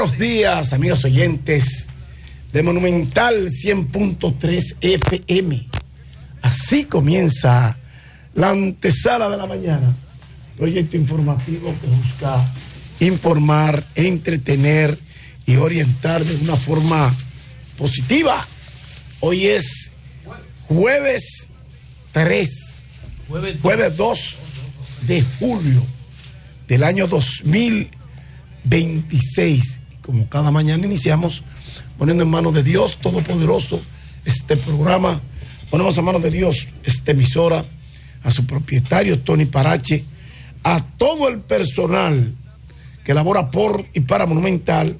buenos días, amigos oyentes de Monumental 100.3 FM. Así comienza la antesala de la mañana, proyecto informativo que busca informar, entretener y orientar de una forma positiva. Hoy es jueves 2 de julio del año 2026. Como cada mañana iniciamos poniendo en manos de Dios Todopoderoso este programa. Ponemos en manos de Dios esta emisora, a su propietario Tony Parache, a todo el personal que labora por y para Monumental,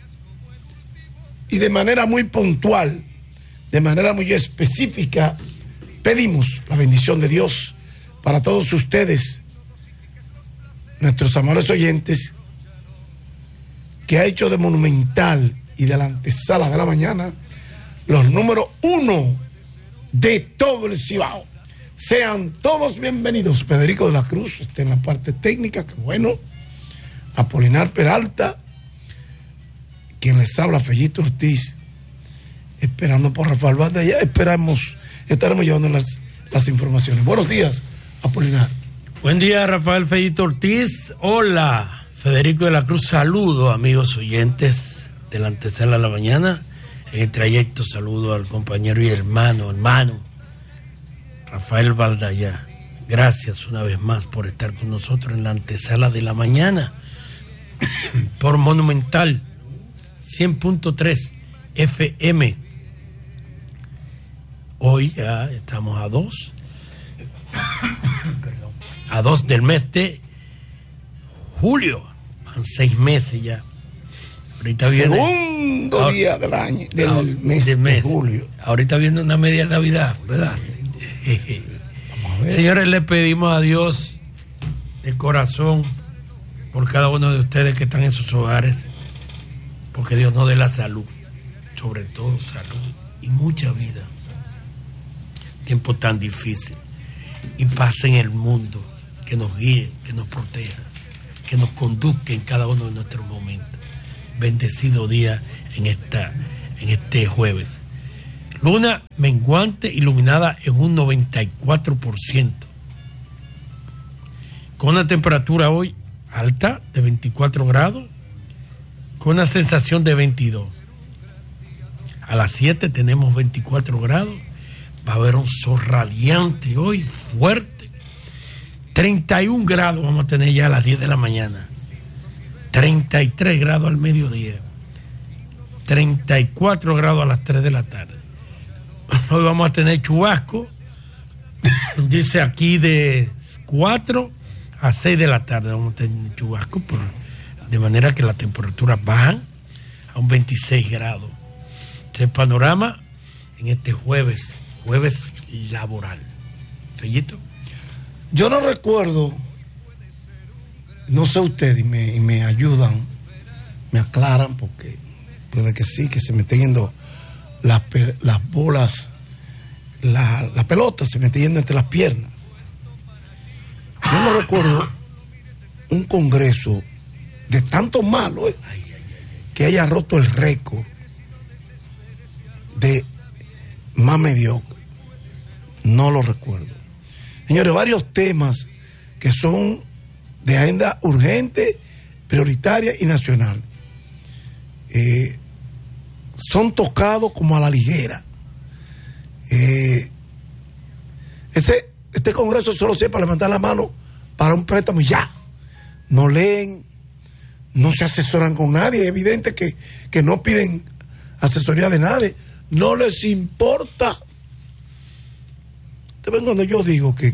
y de manera muy puntual, de manera muy específica, pedimos la bendición de Dios para todos ustedes, nuestros amables oyentes, que ha hecho de Monumental y de la antesala de la mañana los número 1 de todo el Cibao. Sean todos bienvenidos. Federico de la Cruz está en la parte técnica, que bueno. Apolinar Peralta, quien les habla, Fellito Ortiz, esperando por Rafael Valda. Ya estaremos llevando las informaciones. Buenos días, Apolinar. Buen día, Rafael Fellito Ortiz. Hola, Federico de la Cruz. Saludo, amigos oyentes de la antesala de la mañana. En el trayecto saludo al compañero y hermano Rafael Valdaya. Gracias una vez más por estar con nosotros en la antesala de la mañana por Monumental 100.3 FM. Hoy ya estamos a 2 del mes de julio. Van 6 meses ya. Ahorita viene segundo día del año, del mes de julio. Ahorita viene una media Navidad, ¿verdad? Señores, le pedimos a Dios de corazón por cada uno de ustedes que están en sus hogares, porque Dios nos dé la salud, sobre todo salud y mucha vida. Tiempo tan difícil, y paz en el mundo, que nos guíe, que nos proteja, que nos conduzca en cada uno de nuestros momentos. Bendecido día en este jueves. Luna menguante, iluminada en un 94%. Con una temperatura hoy alta de 24 grados, con una sensación de 22. A las 7 tenemos 24 grados. Va a haber un sol radiante hoy, fuerte. 31 grados vamos a tener ya a las 10 de la mañana. 33 grados al mediodía. 34 grados a las 3 de la tarde. Hoy vamos a tener chubasco, dice aquí de 4 a 6 de la tarde vamos a tener chubasco, de manera que la temperatura baja a un 26 grados. Este es el panorama en este jueves laboral. Fellito. Yo no recuerdo, no sé ustedes, y me ayudan, me aclaran, porque puede que sí, que se me estén yendo las bolas, la pelota se me está yendo entre las piernas. Yo no recuerdo un congreso de tanto malo que haya roto el récord de más mediocre. No lo recuerdo. Señores, varios temas que son de agenda urgente, prioritaria y nacional son tocados como a la ligera. Este congreso solo sirve para levantar la mano para un préstamo y ya. No leen, no se asesoran con nadie. Es evidente que no piden asesoría de nadie. No les importa. Ustedes ven cuando yo digo que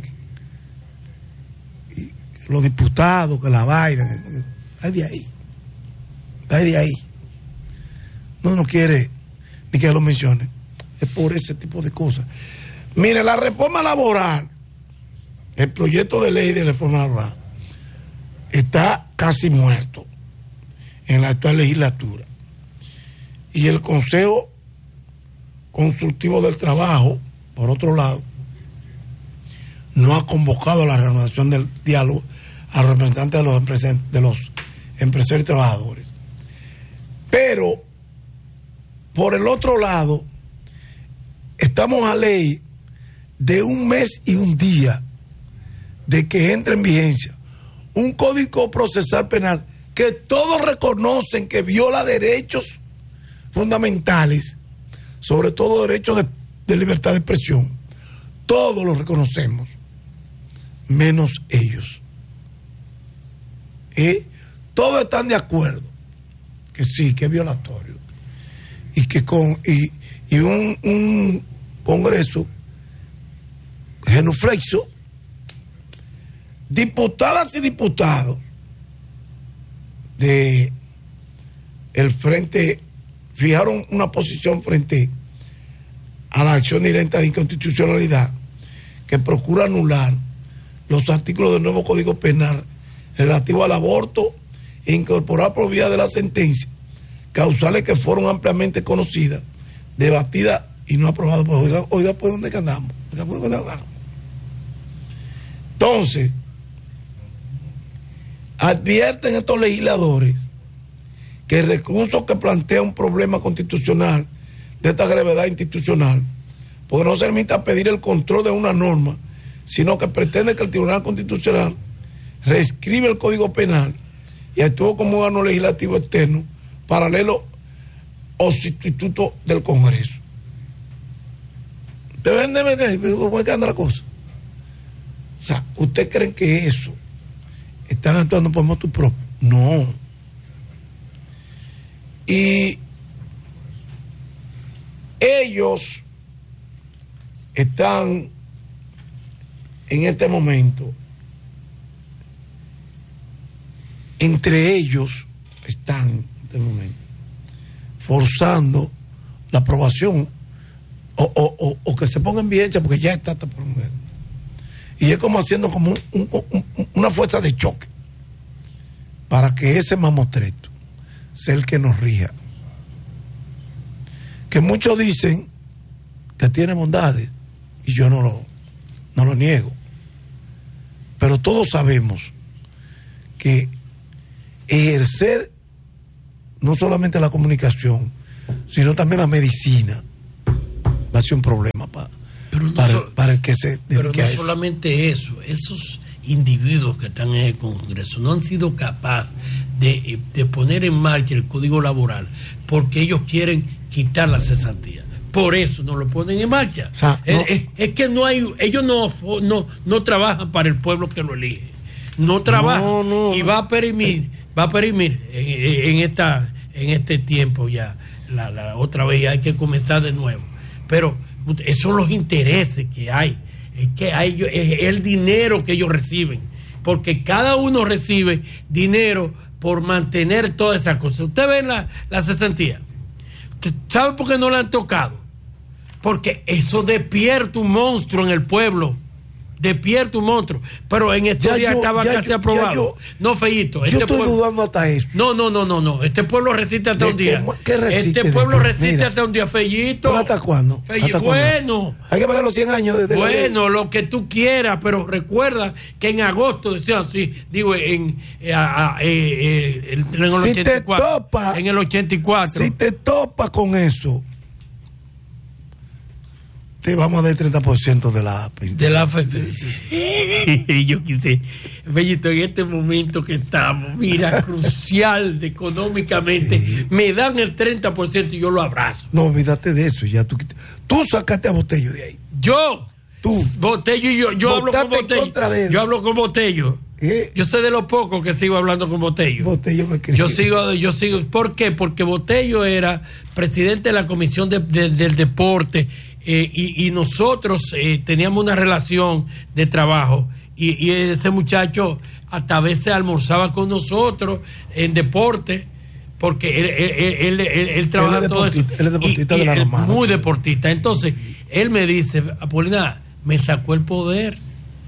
los diputados, que la vaina, hay de ahí. No quiere ni que lo mencione. Es por ese tipo de cosas. Mire, la reforma laboral, el proyecto de ley de reforma laboral, está casi muerto en la actual legislatura. Y el Consejo Consultivo del Trabajo, por otro lado, no ha convocado a la reanudación del diálogo a los representantes de los empresarios y trabajadores. Pero, por el otro lado, estamos a ley de un mes y un día de que entre en vigencia un código procesal penal que todos reconocen que viola derechos fundamentales, sobre todo derechos de libertad de expresión. Todos lo reconocemos, menos ellos. Todos están de acuerdo que sí, que es violatorio. Y que un Congreso genuflexo, diputadas y diputados de el frente fijaron una posición frente a la acción directa de inconstitucionalidad que procura anular los artículos del nuevo Código Penal relativo al aborto e incorporar por vía de la sentencia causales que fueron ampliamente conocidas, debatidas y no aprobadas. Pues, oiga, ¿por dónde que andamos? Entonces, advierten estos legisladores que el recurso que plantea un problema constitucional de esta gravedad institucional, porque no se permita pedir el control de una norma, sino que pretende que el Tribunal Constitucional reescribe el Código Penal y actúe como un órgano legislativo externo paralelo o sustituto del Congreso. ¿Ustedes ven cómo es que anda la cosa? O sea, ¿ustedes creen que eso están actuando por motu propio? No. Y ellos están en este momento, entre ellos están en este momento forzando la aprobación o que se ponga en vigencia porque ya está promulgado. Y es como haciendo como una fuerza de choque para que ese mamotreto sea el que nos rija. Que muchos dicen que tiene bondades y yo no lo niego, pero todos sabemos que ejercer no solamente la comunicación sino también la medicina va a ser un problema para el que se dedique a eso. Pero no solamente eso, esos individuos que están en el Congreso no han sido capaces de poner en marcha el Código Laboral porque ellos quieren quitar la cesantía. Por eso no lo ponen en marcha. O sea, es que no hay, ellos no trabajan para el pueblo que lo elige. No trabajan y va a perimir en este tiempo ya. La otra vez hay que comenzar de nuevo. Pero esos son los intereses que hay. Es que es el dinero que ellos reciben. Porque cada uno recibe dinero por mantener todas esas cosas. Usted ve la cesantía. ¿Sabe por qué no la han tocado? Porque eso despierta un monstruo en el pueblo. Despierta un monstruo. Pero en estos días estaba casi aprobado. No, Fellito. Yo estoy dudando hasta eso. No. Este pueblo resiste hasta un día. ¿Qué resiste? Este pueblo resiste hasta un día, Fellito. ¿Pero hasta cuándo? Bueno. Hay que parar los 100 años. Bueno, lo que tú quieras, pero recuerda que en agosto, decía así, digo, en el 84. En el 84. Si te topas con eso, te vamos a dar el 30% de la AFP. De la AFP. Sí. Yo quise, Bellito, en este momento que estamos, mira, crucial económicamente, me dan el 30% y yo lo abrazo. No, olvídate de eso. Ya tú sacaste a Botello de ahí. Tú. Botello y yo hablo con Botello. Yo hablo con Botello. Yo soy de los pocos que sigo hablando con Botello. Botello me escribió. Yo sigo. ¿Por qué? Porque Botello era presidente de la Comisión del Deporte. Y nosotros teníamos una relación de trabajo y ese muchacho hasta a veces almorzaba con nosotros en deporte porque él trabaja todo eso. Él es deportista de la Romana. Muy deportista. Entonces él me dice, Apolinar, me sacó el poder.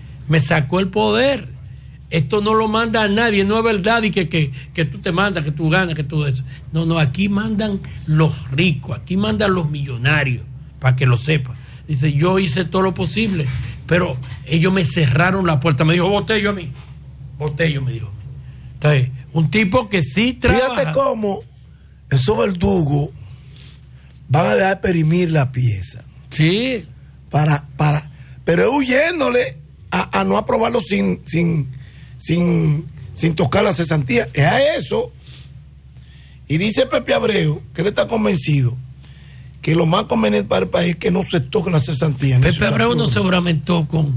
Esto no lo manda a nadie, no es verdad y que tú te mandas, que tú ganas, que todo eso. No, aquí mandan los ricos, aquí mandan los millonarios. Para que lo sepa. Dice, yo hice todo lo posible, pero ellos me cerraron la puerta. Me dijo Botello a mí. Botello me dijo. Entonces, un tipo que sí trabaja. Fíjate cómo esos verdugos van a dejar perimir la pieza. Sí. Pero es huyéndole a no aprobarlo sin tocar la cesantía. Es a eso. Y dice Pepe Abreu que él está convencido que lo más conveniente para el país es que no se toque la cesantía. Pepe Abreu no se juramentó con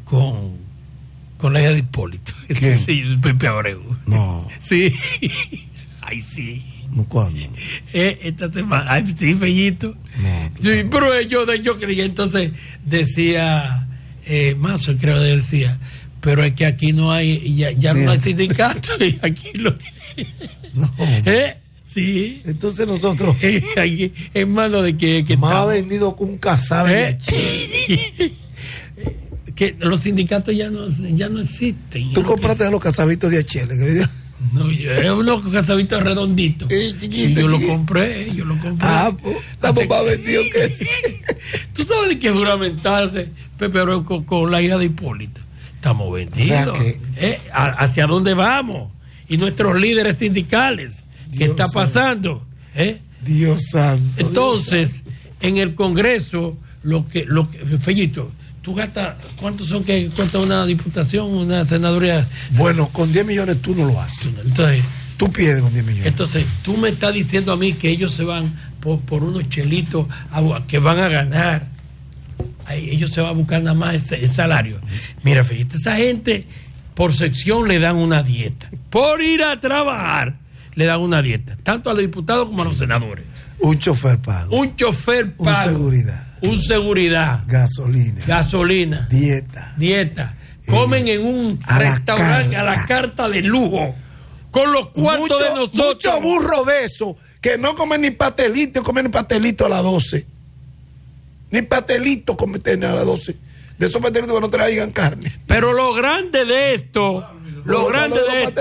la hija de Hipólito. Sí, Pepe Abreu. No. Sí. Ay, sí. ¿Cuándo? Esta semana. Ay, sí, Fellito. No. Sí, pero yo creía, entonces decía, Mazo creo que decía, pero es que aquí no hay, ya no hay sindicato, y aquí lo... No. Sí. Entonces nosotros... Aquí, en mano de que más ha vendido con un cazabe de Chile. Que los sindicatos ya no existen. ¿Tú compraste los cazabitos de Achele? No, yo unos cazabitos redonditos. Chiquito, yo lo compré. Ah, pues, estamos más vendidos que eso. ¿Tú sabes de qué juramentarse Pepe Abreu con la hija de Hipólito? Estamos vendidos. O sea que... ¿Hacia dónde vamos? Y nuestros líderes sindicales, ¿qué está pasando? Dios santo. Entonces, en el Congreso, lo que Fellito, tú gastas, ¿cuánto cuesta una diputación, una senaduría? Bueno, con 10 millones tú no lo haces. Entonces, tú pierdes con 10 millones. Entonces, tú me estás diciendo a mí que ellos se van por unos chelitos que van a ganar. Ellos se van a buscar nada más el salario. Mira, Fellito, esa gente por sección le dan una dieta. Por ir a trabajar le dan una dieta, tanto a los diputados como a los senadores. Un chofer pago. Un chofer pago. Un seguridad. Gasolina. Dieta. Comen en un restaurante a la carta de lujo. Con los cuartos de nosotros. Mucho burro de eso, que no comen ni pastelito, comen ni pastelito a las 12. Ni pastelito comen a las 12. De esos pastelitos que no traigan carne. Pero lo grande de esto... Lo grande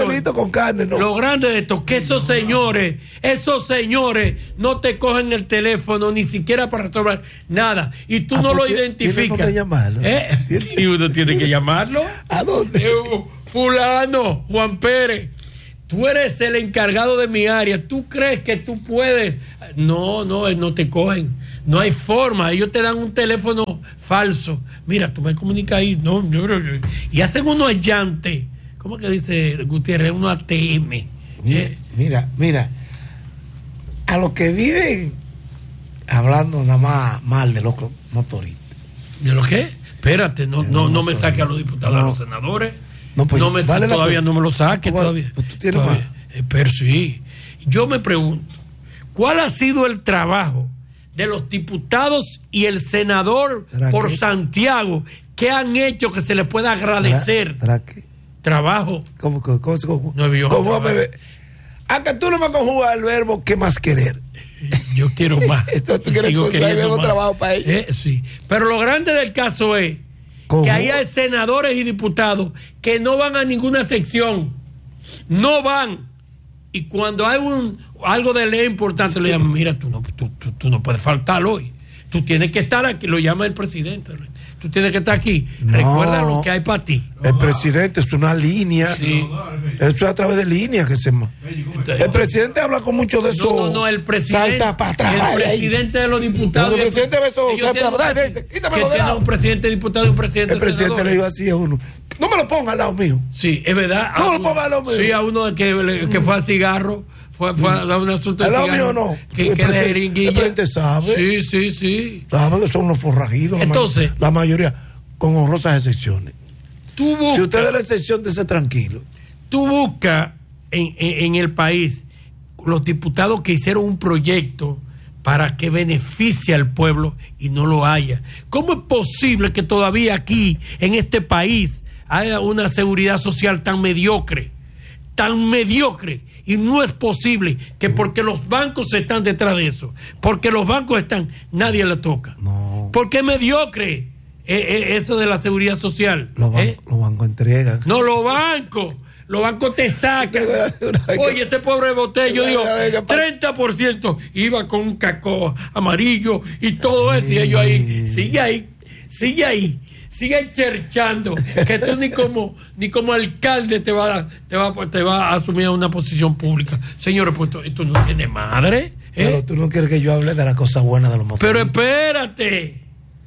de esto, que esos señores no te cogen el teléfono ni siquiera para resolver nada y tú no lo identificas. ¿Tiene que llamarlo? Sí, uno tiene que llamarlo. ¿A dónde? Fulano, Juan Pérez, tú eres el encargado de mi área, ¿tú crees que tú puedes? No, no te cogen. No hay forma, ellos te dan un teléfono falso. Mira, tú me comunicas ahí, y hacen unos allantes. ¿Cómo que dice Gutiérrez? Uno ATM. Mira. A los que viven hablando nada más mal de los motoristas. ¿De lo qué? Espérate, no me saque a los diputados, a los senadores. No, pues, todavía no me lo saque. Todavía. Pues tú tienes más. Pero sí. Yo me pregunto, ¿cuál ha sido el trabajo de los diputados y el senador por Santiago que han hecho que se les pueda agradecer? ¿Para qué? Trabajo. ¿Cómo? No, a que tú no me conjugas el verbo ¿qué más querer? Yo quiero más. Entonces tú quieres conjugar el verbo trabajo para ellos. Sí. Pero lo grande del caso es que hay senadores y diputados que no van a ninguna sección. No van. Y cuando hay algo de ley importante, le llaman, mira, tú no puedes faltar hoy. Tú tienes que estar aquí, lo llama el presidente. Tú tienes que estar aquí. No, recuerda lo que hay para ti. El presidente es una línea. Sí. Eso es a través de líneas que se... El presidente habla con mucho de eso. No, el presidente. Salta para atrás. El presidente de los diputados. El presidente de eso. Quítamelo de lado. Un presidente diputado y un presidente. El presidente le dijo así a uno. No me lo ponga al lado mío. Sí, es verdad. No me lo ponga al lado mío. Sí, a uno que fue a cigarro. Fue a un asunto de cigarro. ¿Al lado mío no? Que de jeringuilla. El presidente sabe. Sí. Sabe que son unos forrajidos. Entonces. La mayoría, con honrosas excepciones. Si usted es la excepción, de ser tranquilo. Tú buscas en el país los diputados que hicieron un proyecto para que beneficie al pueblo y no lo haya. ¿Cómo es posible que todavía aquí, en este país, haya una seguridad social tan mediocre? Y no es posible que porque los bancos están detrás de eso, porque los bancos nadie le toca. No. Porque es mediocre eso de la seguridad social. Los bancos entregan. No, los bancos te sacan. Oye, ese pobre botello dijo 30%, iba con un cacao amarillo y todo eso, y ellos ahí, sigue sigue cherchando que tú ni como alcalde te va a asumir una posición pública. Señores, pues esto no tiene madre. Pero tú no quieres que yo hable de las cosas buenas de los motoristas. Pero espérate.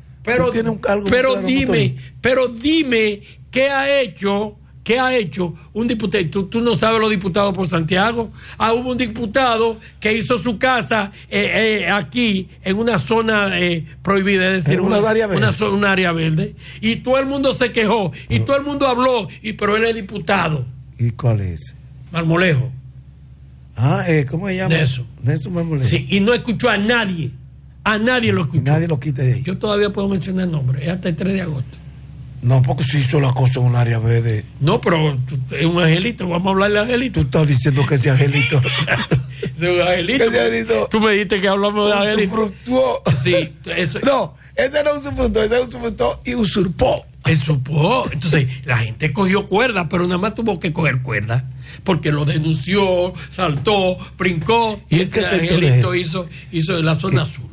Pero dime qué ha hecho un diputado. Tú no sabes los diputados por Santiago. Hubo un diputado que hizo su casa aquí en una zona prohibida, es decir, una área verde, y todo el mundo se quejó y todo el mundo habló, pero él es diputado. ¿Y cuál es? Marmolejo. ¿Cómo se llama? Nelson Marmolejo. Sí, y no escuchó a nadie lo escuchó. Nadie lo quite de ahí. Yo todavía puedo mencionar el nombre, es hasta el 3 de agosto. No, porque si hizo la cosa en un área verde. No, pero es un angelito, vamos a hablarle a Angelito. Tú estás diciendo que ese angelito. Es un angelito. Ese angelito. Tú me dijiste que hablamos de angelito. Usufructuó. Sí, eso. No, ese no usufructuó, ese usufructuó y usurpó. Entonces, la gente cogió cuerda, pero nada más tuvo que coger cuerda. Porque lo denunció, saltó, brincó. ¿Y ese angelito hizo en la zona azul.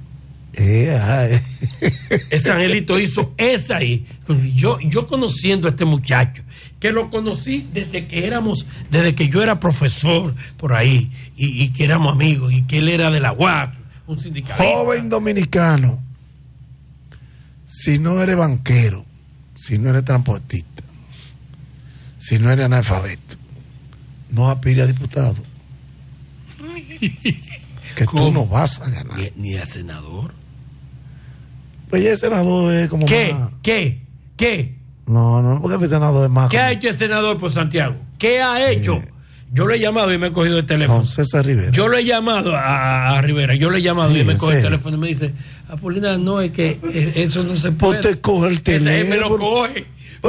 Ese angelito hizo esa ahí. Yo conociendo a este muchacho, que lo conocí desde que yo era profesor por ahí, y que éramos amigos, y que él era de la UAP, un sindicalista. Joven dominicano, si no eres banquero, si no eres transportista, si no eres analfabeto, no aspires a diputado. Que tú no vas a ganar. Ni a senador. Pues ya el senador es como ¿Qué? más... ¿Qué? No, porque el senador es más... ¿Qué ha hecho el senador por Santiago? ¿Qué ha hecho? Yo le he llamado y me he cogido el teléfono. Con César Rivera. Yo le he llamado a Rivera, y me coge el teléfono y me dice, Apolinar, no, es que eso no se puede. Pues te coge el teléfono. Me lo coge.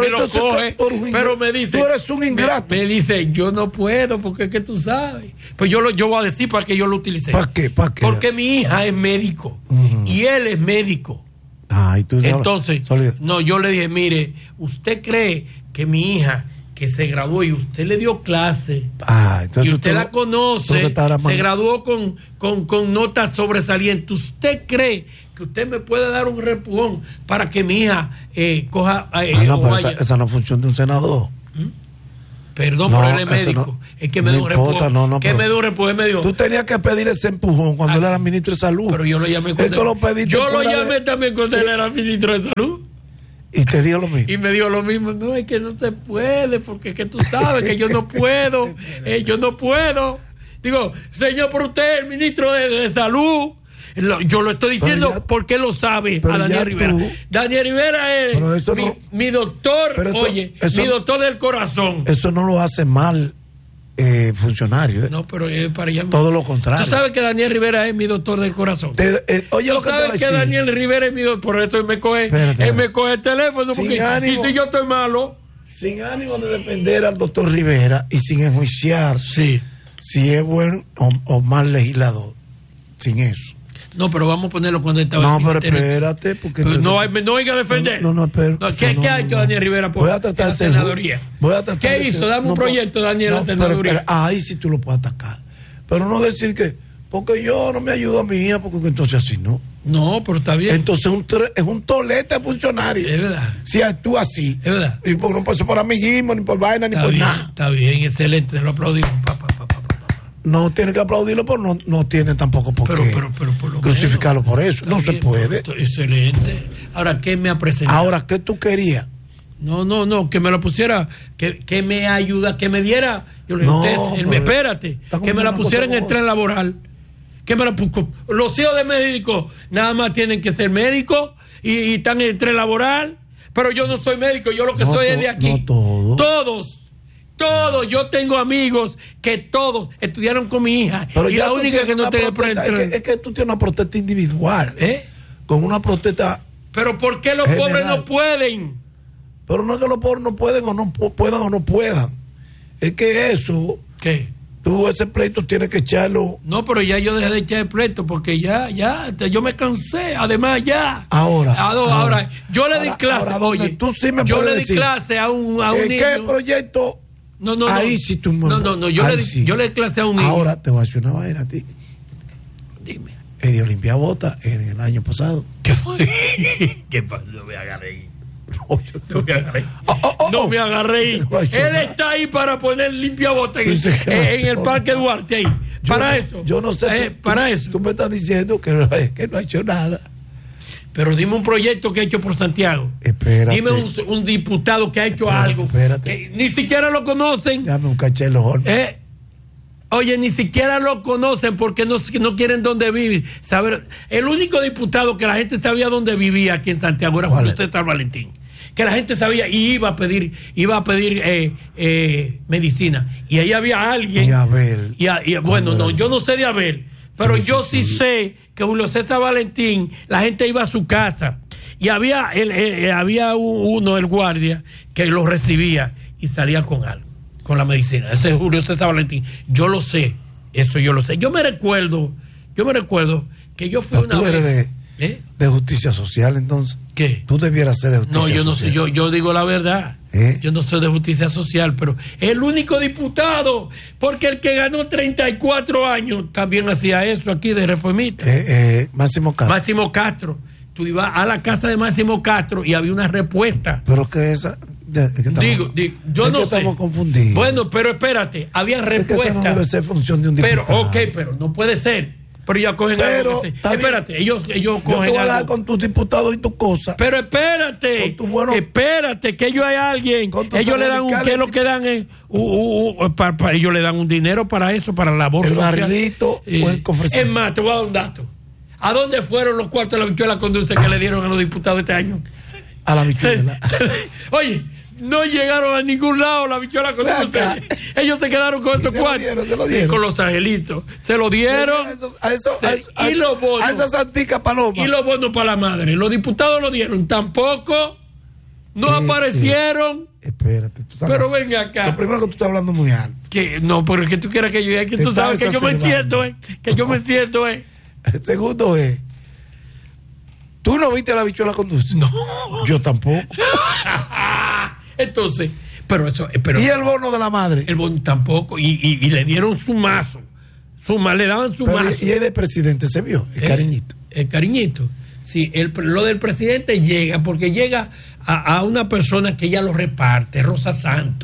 Pero me dice, tú eres un ingrato. Me dice, yo no puedo, porque es que tú sabes. Pues yo voy a decir para que yo lo utilice. ¿Para qué? Porque mi hija es médico, y él es médico. Entonces, yo le dije, mire, ¿usted cree que mi hija, que se graduó y usted le dio clase, y usted la conoce, se graduó con notas sobresalientes, ¿usted cree que usted me puede dar un repujón para que mi hija coja... pero esa es la función de un senador. Perdón, pero él es médico. Es que me dio un repujón. Me dio un repujón, me dio. Tú tenías que pedir ese empujón cuando él era ministro de salud. Pero yo lo llamé también cuando él era ministro de salud. Y te dio lo mismo. Y me dijo lo mismo. No, es que no se puede, porque es que tú sabes que yo no puedo. Yo no puedo. Digo, señor, pero usted es el ministro de salud. Yo lo estoy diciendo porque lo sabe a Daniel Rivera. Daniel Rivera es mi doctor, mi doctor del corazón. Eso no lo hace mal funcionario. No, pero para allá. Todo lo contrario. Tú sabes que Daniel Rivera es mi doctor del corazón. Oye, lo que sabes que Daniel Rivera es mi doctor, por eso él me coge el teléfono. Porque, y si yo estoy malo. Sin ánimo de defender al doctor Rivera y sin enjuiciar si es buen o mal legislador. Sin eso. No, pero vamos a ponerlo cuando estaba. No, pero espérate, porque no hay que defender. ¿Qué ha hecho Daniel Rivera por la senaduría? ¿Qué hizo? Dame un proyecto, Daniel, la senaduría. Ahí sí tú lo puedes atacar. Pero no decir que porque yo no me ayudo a mi hija, porque entonces así no. No, pero está bien. Entonces es un tolete funcionario. Es verdad. Si actúa así. Es verdad. Y no pasó por amiguismo, ni por vaina, ni por nada. Está bien, excelente, te lo aplaudimos. No tiene que aplaudirlo, pero no tiene tampoco por qué por lo crucificarlo por eso. No se puede. Excelente. Ahora, ¿qué me ha presentado? Ahora, ¿qué tú querías? No, que me lo pusiera, que me ayuda, que me diera. Yo le dije, espérate, que me la pusiera en el tren laboral. Que me la los hijos de médicos nada más tienen que ser médicos y están en el tren laboral. Pero yo no soy médico, yo lo que soy es de aquí. No Todos, yo tengo amigos que todos estudiaron con mi hija. Pero y la única que no tiene es que tú tienes una protesta individual. Con una protesta. Pero ¿por qué los pobres no pueden? Pero no es que los pobres no pueden o no puedan. Es que eso. ¿Qué? Tú ese pleito tienes que echarlo. No, pero ya yo dejé de echar el pleito porque ya, yo me cansé. Además, ya. Ahora. Yo le di clase. Oye, tú sí me yo le di clase a un niño. ¿Qué proyecto? No. Ahí sí tú me. No. Yo le di clase a un niño. Ahora te voy a hacer una vaina a ti. Dime. Eddie Olimpia Bota en el año pasado. ¿Qué fue? ¿Qué pasó? Me agarré. No me agarré. No me agarré. Él está ahí para poner limpiabotas en el Parque Duarte ahí. Eso. Yo no sé. Para eso. Tú me estás diciendo que no ha hecho nada. Pero dime un proyecto que ha hecho por Santiago. Espérate. Dime un diputado que ha hecho algo. Que ni siquiera lo conocen. Dame un cachelo. Oye, ni siquiera lo conocen porque no quieren dónde vive. Saber, el único diputado que la gente sabía dónde vivía aquí en Santiago era Julio César Valentín. Que la gente sabía y iba a pedir medicina. Y ahí había alguien. Y Abel. Bueno, no, yo no sé de Abel. Pero yo sí sé que Julio César Valentín, la gente iba a su casa. Y había uno, el guardia, que lo recibía y salía con algo. Con la medicina. Ese es Julio César Valentín. Yo lo sé. Eso yo lo sé. Yo me recuerdo que yo fui una vez. De justicia social, entonces. ¿Qué? Tú debieras ser de justicia social. No, yo no sé. Yo digo la verdad. Yo no soy de justicia social, pero el único diputado, porque el que ganó 34 años también hacía eso aquí de reformista. Máximo Castro. Máximo Castro. Tú ibas a la casa de Máximo Castro y había una respuesta. Pero que esa. Yo no sé. Estamos confundidos. Bueno, pero espérate, había respuestas. Esa no debe ser función de un diputado. Pero no puede ser. Pero ya cogen algo. Espérate, ellos cogen yo te voy a dar con tus diputados y tus cosas. Pero espérate, espérate, que ellos hay alguien. Ellos le dan ¿qué es lo que dan? Ellos le dan un dinero para eso, para la labor social. El barrilito o el cofrecito. Es más, te voy a dar un dato. ¿A dónde fueron los cuartos de la bichuela con dulce que le dieron a los diputados este año? A la bichuela. Oye, no llegaron a ningún lado la bichuela con dulce. Ellos se quedaron con esos cuartos. Se lo dieron. Con los angelitos. Se lo dieron. Y los bonos. A esa santica paloma. Y los bonos para la madre. Los diputados lo dieron. Tampoco. No aparecieron. Espérate. Pero venga acá. Lo primero que tú estás hablando muy alto. No, pero es que tú quieras que yo... que tú sabes que yo me siento, que yo me siento, El segundo es... ¿Tú no viste la bichuela con dulce? No. Yo tampoco. Entonces, ¿y el bono de la madre? El bono tampoco. Y le dieron su mazo. Le daban su mazo. ¿Y el del presidente se vio? El cariñito. El cariñito. Sí, lo del presidente llega porque llega a una persona que ella lo reparte, Rosa Santos.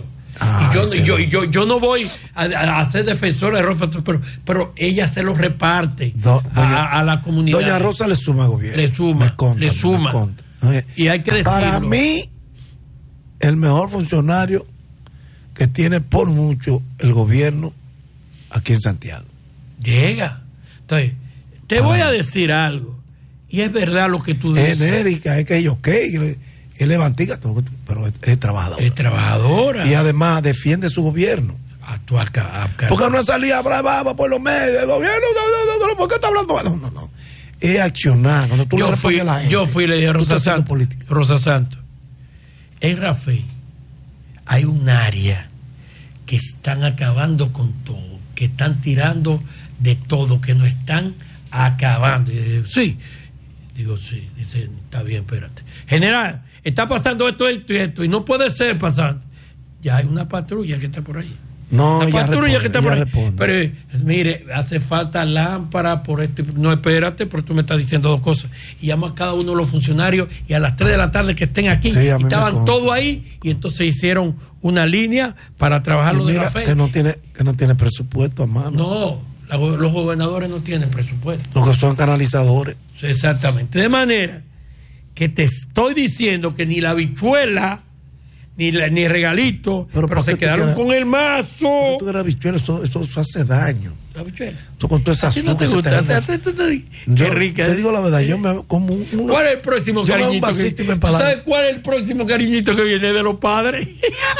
Yo no voy a ser defensora de Rosa, pero ella se lo reparte a la comunidad. Doña Rosa le suma al gobierno. Le suma. Y hay que decirlo. Para mí, el mejor funcionario que tiene por mucho el gobierno aquí en Santiago. Llega. Entonces, te voy a decir algo. Y es verdad lo que tú dices. Genérica, es que ellos es levantica, pero es trabajadora. Es trabajadora. Y además defiende su gobierno. Acá. Porque no es salir brava por los medios. El gobierno, ¿por qué está hablando? No. Es accionar. Cuando tú le respondes a la gente. Yo fui y le dije a Rosa Santos. En Rafael hay un área que están acabando con todo, que están tirando de todo, que nos están acabando. Y digo, sí. Dice, está bien, espérate. General, está pasando esto y esto, y no puede ser pasando. Ya hay una patrulla que está por ahí. No, la patrulla que está por ahí. Responde. Pero mire, hace falta lámpara por esto. No, espérate, porque tú me estás diciendo dos cosas. Y llamo a cada uno de los funcionarios y a las 3 de la tarde que estén aquí, estaban todos ahí, y entonces hicieron una línea para trabajar lo de Rafael. Que no tiene presupuesto a mano. No, los gobernadores no tienen presupuesto. Los que son canalizadores. Exactamente. De manera que te estoy diciendo que ni la bichuela ni regalito, pero se quedaron con el mazo. La bichuela, eso hace daño. La bichuela. Eso con toda esa azúcar. ¿No te gusta? Qué rica. Te digo la verdad, yo me como ¿Cuál es el próximo cariñito? ¿Sabes cuál es el próximo cariñito que viene de los padres?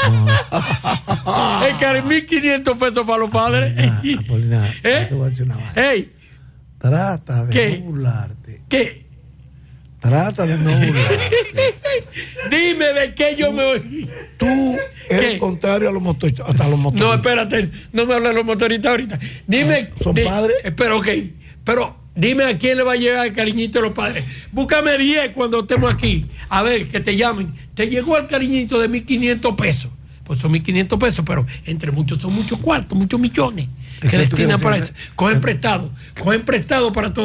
El 1.500 pesos para los padres. Apolinar, te voy a decir una vaina. Trata de no burlarte. ¿Qué? Trata de no burlarte. Dime de qué yo me voy. Tú eres contrario a los motoristas. Hasta los motoristas. No, espérate, no me hables de los motoristas ahorita. Dime. ¿Son padres? Pero dime a quién le va a llegar el cariñito de los padres. Búscame 10 cuando estemos aquí. A ver, que te llamen. Te llegó el cariñito de 1.500 pesos. Pues son 1.500 pesos, pero entre muchos son muchos cuartos, muchos millones que destinan para eso. Cogen prestado para todo eso.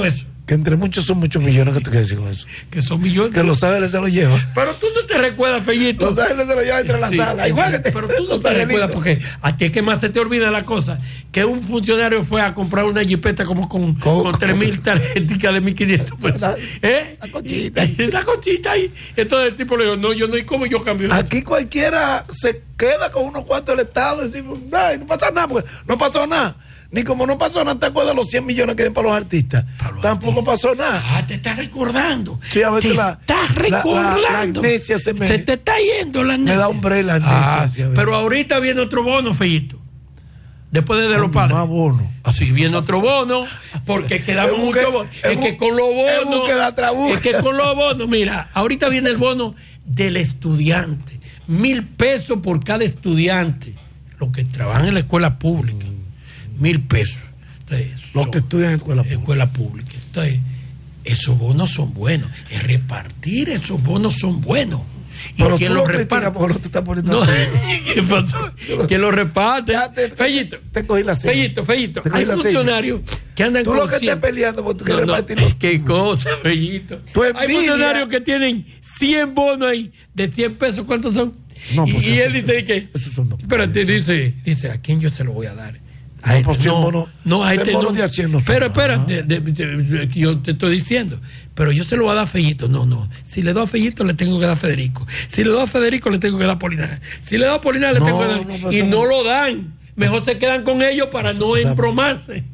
Que entre muchos son muchos millones, que tú quieres decir con eso. Que son millones. Que Los Ángeles se lo lleva. Pero tú no te recuerdas, Fellito. Los Ángeles se lo lleva entre la sala. Igual que pero tú no te recuerdas, porque a ti es que más se te olvida la cosa. Que un funcionario fue a comprar una jipeta como con 3.000 tarjetas de 1.500 pesos. La cochita. La cochita ahí. Entonces el tipo le dijo, no, yo no, ¿y cómo yo cambio? Aquí cualquiera se queda con unos cuantos del Estado y decimos, no pasa nada, porque no pasó nada. Ni como no pasó nada, ¿te acuerdas los 100 millones que den para los artistas? Tampoco pasó nada. Ah, te estás recordando. Sí, a veces estás recordando. La amnesia se te está yendo la amnesia. Me da umbrella la amnesia. Pero ahorita viene otro bono, Fellito. Después de los padres. Más bono. Así viene otro bono, porque quedamos mucho bono. Es que con los bonos. Es que con los bonos, mira, ahorita viene el bono del estudiante. 1.000 pesos por cada estudiante. Los que trabajan en la escuela pública. 1.000 pesos. Entonces, los que estudian en escuela pública. Entonces, esos bonos son buenos. El repartir esos bonos son buenos. Y pero quien los reparte. No te está poniendo ¿Qué pasó? ¿Quién lo reparte? Fellito. Te cogí la Fellito. Hay funcionarios que andan con. Tú lo que estás peleando porque tú quieres repartirlo. Qué cosa, Fellito. Hay funcionarios que tienen 100 bonos ahí de 100 pesos. ¿Cuántos son? No, pues y él dice que. Pero te dice, ¿a quién yo se lo voy a dar? A este no. Pero espérate, yo te estoy diciendo. Pero yo se lo voy a dar a Fellito. No. Si le doy a Fellito, le tengo que dar a Federico. Si le doy a Federico, le tengo que dar a Polinares. Si le doy a Polinares, le tengo que dar. Y no lo dan. Mejor se quedan con ellos para no embromarse.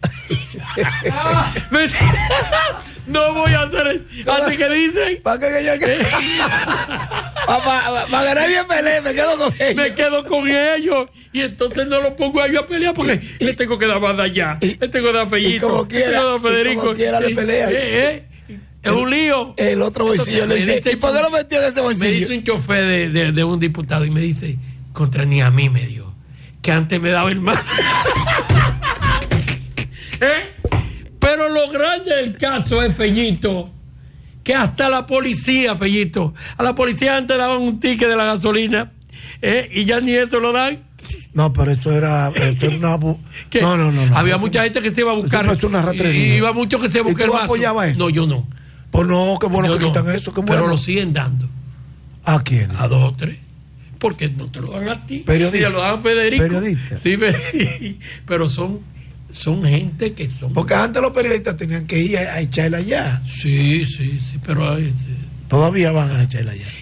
No voy a hacer eso. Así que dicen. ¿Para qué yo para ganar bien peleé, me quedo con ellos. Me quedo con ellos. Y entonces no lo pongo a ellos a pelear porque le tengo que dar más de allá. Le tengo que dar a Fellito. Como quiera, Federico. Le pelea. Es un lío. El otro bolsillo le dice, ¿y por qué lo metió en ese bolsillo? Me dice un chofer de un diputado y me dice, contra ni a mí me dio. Que antes me daba el más. Pero lo grande del caso es, Fellito, que hasta la policía, Fellito, a la policía antes daban un ticket de la gasolina, y ya ni eso lo dan. No, pero eso era una... No. Había mucha gente que se iba a buscar. Eso es una ratrería. Iba mucho que se iba a buscar. ¿Y tú apoyabas eso? No, yo no. Pues no, qué bueno que quitan eso. Qué bueno. Pero lo siguen dando. ¿A quién? A 2 o 3. Porque no te lo dan a ti. Periodista. Te lo dan a Federico. Periodista. Sí, pero son gente que son. Porque antes los periodistas tenían que ir a echarla allá. Sí, pero. Todavía van a echarla allá.